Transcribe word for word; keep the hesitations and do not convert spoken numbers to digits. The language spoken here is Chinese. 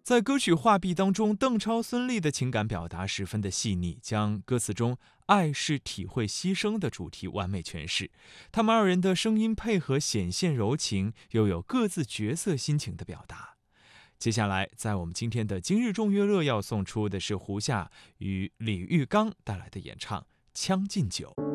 在歌曲《画壁》当中，邓超、孙俪的情感表达十分的细腻，将歌词中爱是体会牺牲的主题完美诠释。他们二人的声音配合显现柔情，又有各自角色心情的表达。接下来，在我们今天的今日众乐乐要送出的是胡夏与李玉刚带来的演唱《将进酒》。